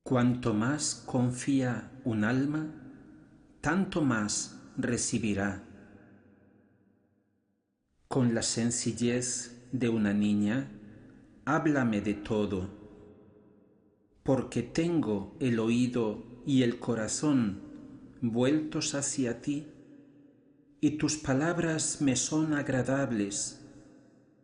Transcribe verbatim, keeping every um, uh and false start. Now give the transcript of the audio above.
Cuanto más confía un alma, tanto más recibirá. Con la sencillez de una niña, háblame de todo, porque tengo el oído y el corazón vueltos hacia ti, y tus palabras me son agradables,